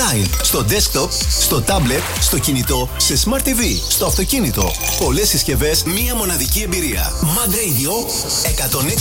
online, στο desktop, στο tablet, στο κινητό, σε Smart TV, στο αυτοκίνητο. Πολλές συσκευές, μία μοναδική εμπειρία. Mad Radio 106.